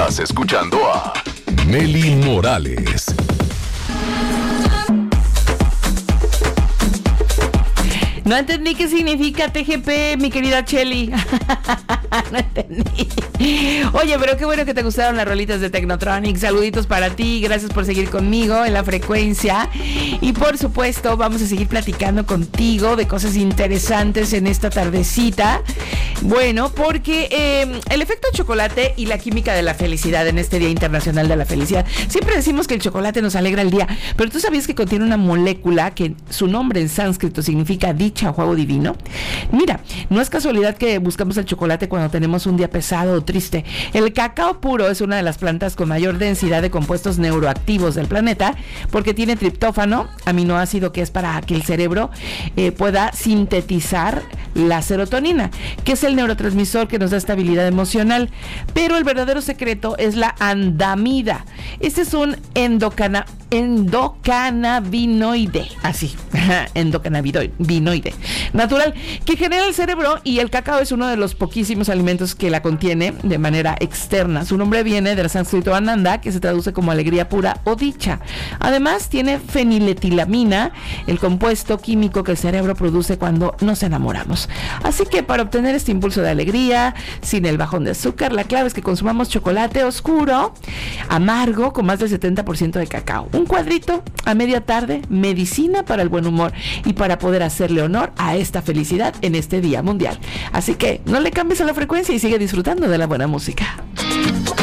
Estás escuchando a Meli Morales. No entendí qué significa TGP, mi querida Cheli. No entendí. Oye, pero qué bueno que te gustaron las rolitas de Technotronic. Saluditos para ti, gracias por seguir conmigo en la frecuencia. Y por supuesto, vamos a seguir platicando contigo de cosas interesantes en esta tardecita. Bueno, porque el efecto chocolate y la química de la felicidad en este Día Internacional de la Felicidad. Siempre decimos que el chocolate nos alegra el día, pero ¿tú sabías que contiene una molécula que su nombre en sánscrito significa dicha o juego divino? Mira, no es casualidad que buscamos el chocolate cuando tenemos un día pesado o triste. El cacao puro es una de las plantas con mayor densidad de compuestos neuroactivos del planeta, porque tiene triptófano, aminoácido que es para que el cerebro pueda sintetizar la serotonina, que es el neurotransmisor que nos da estabilidad emocional. Pero el verdadero secreto es la andamida. Este es un endocannabinoide, así, endocannabinoide natural, que genera el cerebro, y el cacao es uno de los poquísimos alimentos que la contiene de manera externa. Su nombre viene del sánscrito ananda, que se traduce como alegría pura o dicha. Además tiene feniletilamina, el compuesto químico que el cerebro produce cuando nos enamoramos. Así que para obtener este impulso de alegría sin el bajón de azúcar, la clave es que consumamos chocolate oscuro, amargo, con más del 70% de cacao. Un cuadrito a media tarde, medicina para el buen humor y para poder hacerle honor a esta felicidad en este Día Mundial. Así que no le cambies a la frecuencia y sigue disfrutando de la buena música.